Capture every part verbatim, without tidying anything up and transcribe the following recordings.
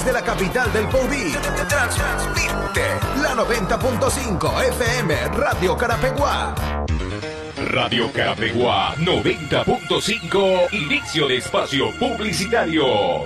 desde la capital del Podí, transmite la noventa punto cinco F M Radio Carapeguá. Radio Carapeguá noventa punto cinco, inicio de espacio publicitario.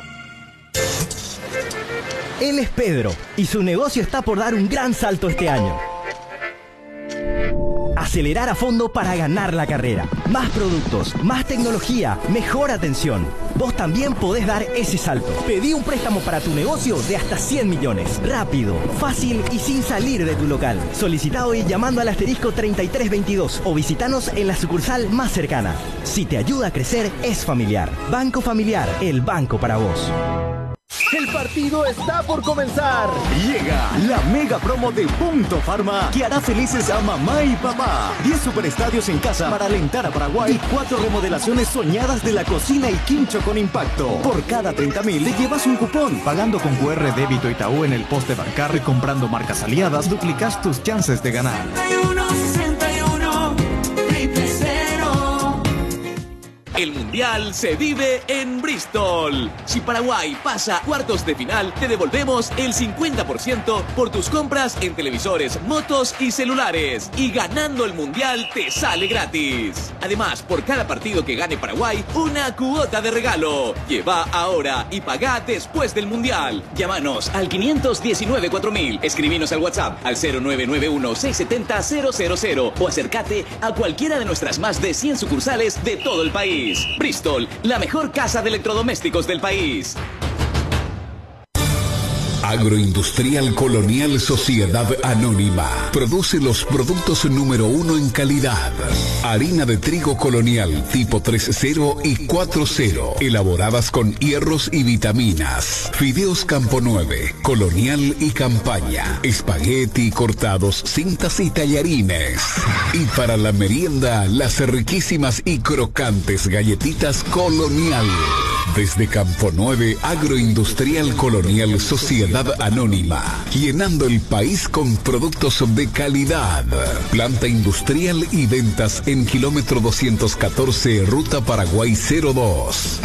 Él es Pedro y su negocio está por dar un gran salto este año. Acelerar a fondo para ganar la carrera. Más productos, más tecnología, mejor atención. Vos también podés dar ese salto. Pedí un préstamo para tu negocio de hasta cien millones. Rápido, fácil y sin salir de tu local. Solicita hoy llamando al asterisco treinta y tres veintidós o visitanos en la sucursal más cercana. Si te ayuda a crecer, es familiar. Banco Familiar, el banco para vos. El partido está por comenzar. Llega la mega promo de Punto Pharma que hará felices a mamá y papá. diez superestadios en casa para alentar a Paraguay y cuatro remodelaciones soñadas de la cocina y quincho con impacto. Por cada treinta mil le llevas un cupón. Pagando con Q R débito Itaú en el poste bancario y comprando marcas aliadas, duplicas tus chances de ganar. El Mundial se vive en Bristol. Si Paraguay pasa a cuartos de final, te devolvemos el cincuenta por ciento por tus compras en televisores, motos y celulares. Y ganando el Mundial te sale gratis. Además, por cada partido que gane Paraguay, una cuota de regalo. Lleva ahora y paga después del Mundial. Llámanos al quinientos diecinueve cuatro mil. Escribinos al WhatsApp al cero nueve nueve uno seis siete cero cero cero cero o acércate a cualquiera de nuestras más de cien sucursales de todo el país. Bristol, la mejor casa de electrodomésticos del país. Agroindustrial Colonial Sociedad Anónima produce los productos número uno en calidad. Harina de trigo colonial tipo tres cero y cuatro cero, elaboradas con hierros y vitaminas. Fideos Campo nueve, colonial y campaña. Espagueti cortados, cintas y tallarines. Y para la merienda, las riquísimas y crocantes galletitas colonial. Desde Campo nueve, Agroindustrial Colonial Sociedad Anónima, llenando el país con productos de calidad. Planta industrial y ventas en kilómetro doscientos catorce, Ruta Paraguay cero dos.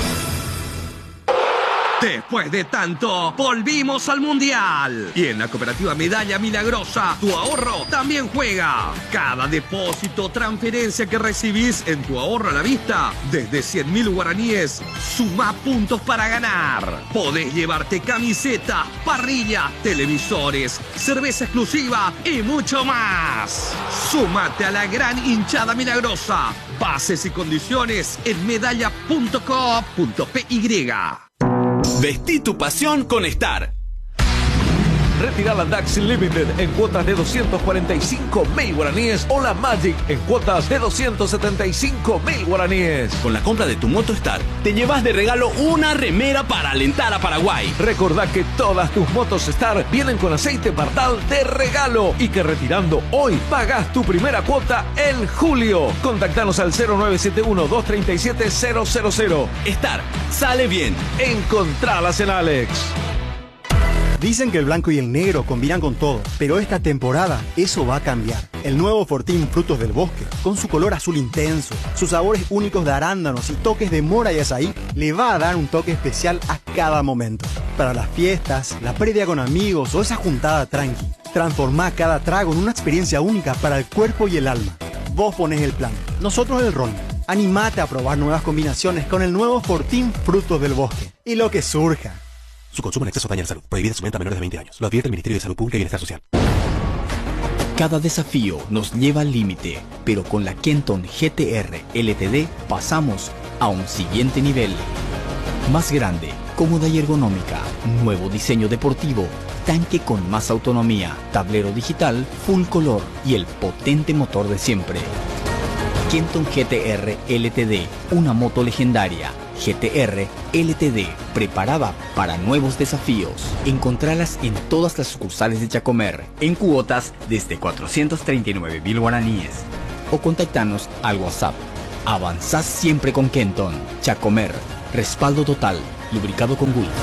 Después de tanto, volvimos al Mundial. Y en la Cooperativa Medalla Milagrosa, tu ahorro también juega. Cada depósito, transferencia que recibís en tu ahorro a la vista, desde cien mil guaraníes, suma puntos para ganar. Podés llevarte camisetas, parrillas, televisores, cerveza exclusiva y mucho más. Súmate a la gran hinchada milagrosa. Bases y condiciones en medalla punto coop punto p y. Vestí tu pasión con Star. Retira la Dax Limited en cuotas de doscientos cuarenta y cinco mil guaraníes o la Magic en cuotas de doscientos setenta y cinco mil guaraníes. Con la compra de tu moto Star, te llevas de regalo una remera para alentar a Paraguay. Recordá que todas tus motos Star vienen con aceite Bartal de regalo y que retirando hoy pagas tu primera cuota en julio. Contactanos al cero nueve siete uno, dos tres siete, cero cero cero. Star, sale bien. Encontralas en Alex. Dicen que el blanco y el negro combinan con todo, pero esta temporada eso va a cambiar. El nuevo Fortín Frutos del Bosque, con su color azul intenso, sus sabores únicos de arándanos y toques de mora y azaí, le va a dar un toque especial a cada momento. Para las fiestas, la previa con amigos o esa juntada tranqui, transformá cada trago en una experiencia única para el cuerpo y el alma. Vos ponés el plan, nosotros el ron. Animate a probar nuevas combinaciones con el nuevo Fortín Frutos del Bosque. Y lo que surja. Su consumo en exceso daña la salud. Prohibida su venta a menores de veinte años. Lo advierte el Ministerio de Salud Pública y Bienestar Social. Cada desafío nos lleva al límite, pero con la Kenton G T R L T D pasamos a un siguiente nivel. Más grande, cómoda y ergonómica, nuevo diseño deportivo, tanque con más autonomía, tablero digital, full color y el potente motor de siempre. Kenton G T R L T D, una moto legendaria. G T R L T D, preparada para nuevos desafíos. Encontralas en todas las sucursales de Chacomer, en cuotas desde cuatrocientos treinta y nueve mil guaraníes. O contactanos al WhatsApp. Avanzás siempre con Kenton. Chacomer, respaldo total, lubricado con Gulf.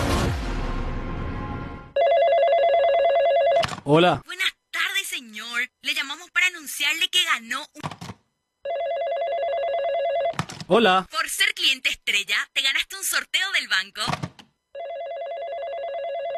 Hola. Buenas tardes, señor. Le llamamos para anunciarle que ganó un... Hola. Por ser cliente estrella, te ganaste un sorteo del banco.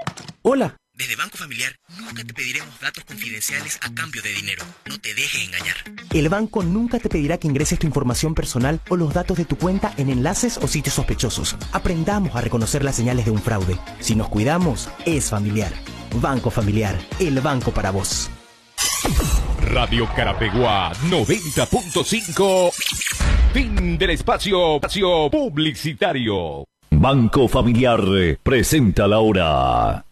Hola. Desde Banco Familiar nunca te pediremos datos confidenciales a cambio de dinero. No te dejes engañar. El banco nunca te pedirá que ingreses tu información personal o los datos de tu cuenta en enlaces o sitios sospechosos. Aprendamos a reconocer las señales de un fraude. Si nos cuidamos, es familiar. Banco Familiar, el banco para vos. Radio Carapeguá noventa punto cinco. Fin del espacio, espacio publicitario. Banco Familiar presenta la hora.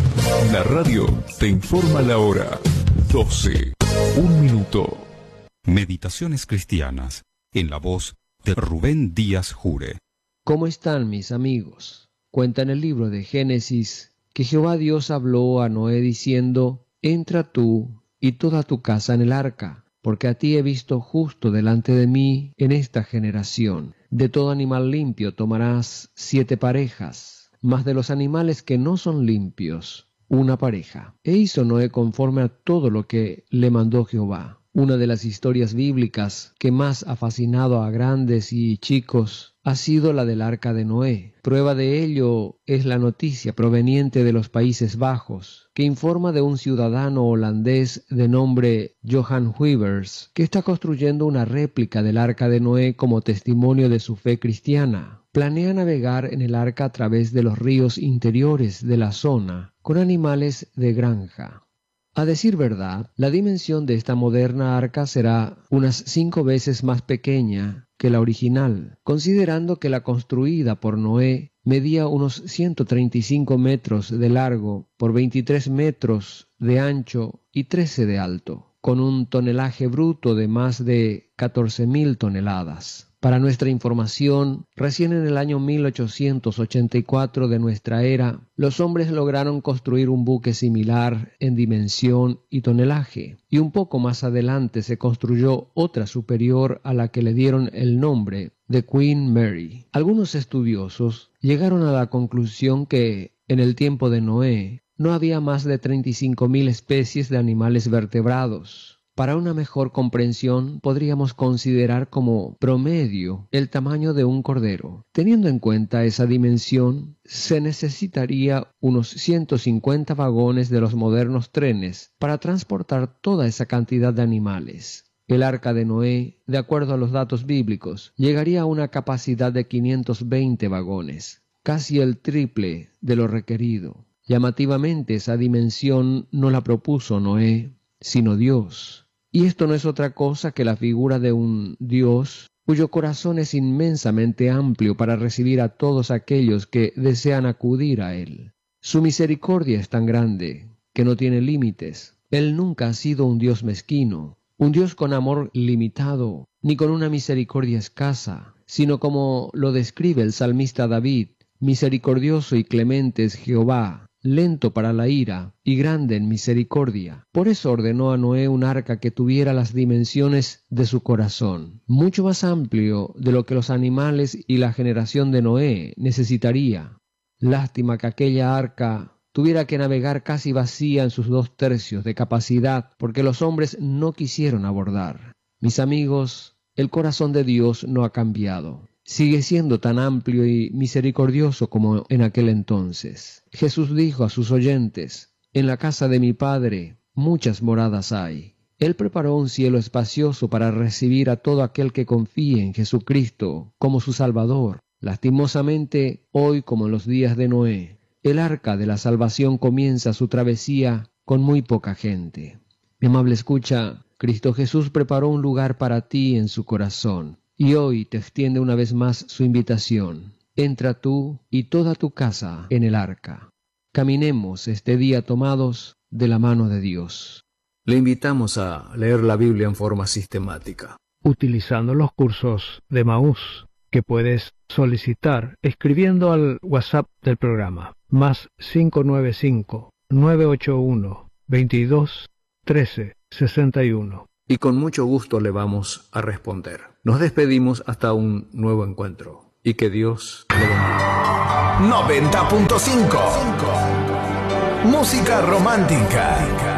La radio te informa la hora. doce. Un minuto. Meditaciones cristianas. En la voz de Rubén Díaz Jure. ¿Cómo están mis amigos? Cuenta en el libro de Génesis que Jehová Dios habló a Noé diciendo: entra tú y toda tu casa en el arca, porque a ti he visto justo delante de mí en esta generación. De todo animal limpio tomarás siete parejas, mas de los animales que no son limpios, una pareja. E hizo Noé conforme a todo lo que le mandó Jehová. Una de las historias bíblicas que más ha fascinado a grandes y chicos ha sido la del Arca de Noé. Prueba de ello es la noticia proveniente de los Países Bajos, que informa de un ciudadano holandés de nombre Johan Huivers, que está construyendo una réplica del Arca de Noé como testimonio de su fe cristiana. Planea navegar en el arca a través de los ríos interiores de la zona, con animales de granja. A decir verdad, la dimensión de esta moderna arca será unas cinco veces más pequeña que la original, considerando que la construida por Noé medía unos ciento treinta y cinco metros de largo por veintitrés metros de ancho y trece de alto, con un tonelaje bruto de más de catorce mil toneladas. Para nuestra información, recién en el año mil ochocientos ochenta y cuatro de nuestra era, los hombres lograron construir un buque similar en dimensión y tonelaje, y un poco más adelante se construyó otra superior a la que le dieron el nombre de Queen Mary. Algunos estudiosos llegaron a la conclusión que, en el tiempo de Noé, no había más de treinta y cinco mil especies de animales vertebrados. Para una mejor comprensión, podríamos considerar como promedio el tamaño de un cordero. Teniendo en cuenta esa dimensión, se necesitaría unos ciento cincuenta vagones de los modernos trenes para transportar toda esa cantidad de animales. El arca de Noé, de acuerdo a los datos bíblicos, llegaría a una capacidad de quinientos veinte vagones, casi el triple de lo requerido. Llamativamente, esa dimensión no la propuso Noé, sino Dios. Y esto no es otra cosa que la figura de un Dios cuyo corazón es inmensamente amplio para recibir a todos aquellos que desean acudir a Él. Su misericordia es tan grande que no tiene límites. Él nunca ha sido un Dios mezquino, un Dios con amor limitado, ni con una misericordia escasa, sino como lo describe el salmista David: misericordioso y clemente es Jehová, lento para la ira y grande en misericordia. Por eso ordenó a Noé un arca que tuviera las dimensiones de su corazón, mucho más amplio de lo que los animales y la generación de Noé necesitaría. Lástima que aquella arca tuviera que navegar casi vacía en sus dos tercios de capacidad, porque los hombres no quisieron abordar. Mis amigos, el corazón de Dios no ha cambiado. Sigue siendo tan amplio y misericordioso como en aquel entonces. Jesús dijo a sus oyentes: en la casa de mi Padre muchas moradas hay. Él preparó un cielo espacioso para recibir a todo aquel que confíe en Jesucristo como su Salvador. Lastimosamente, hoy como en los días de Noé, el arca de la salvación comienza su travesía con muy poca gente. Mi amable escucha, Cristo Jesús preparó un lugar para ti en su corazón. Y hoy te extiende una vez más su invitación. Entra tú y toda tu casa en el arca. Caminemos este día tomados de la mano de Dios. Le invitamos a leer la Biblia en forma sistemática, utilizando los cursos de Maús que puedes solicitar escribiendo al WhatsApp del programa más cinco nueve cinco, nueve ocho uno, veintidós, trece, sesenta y uno. Y con mucho gusto le vamos a responder. Nos despedimos hasta un nuevo encuentro. Y que Dios le bendiga. noventa punto cinco. Música romántica.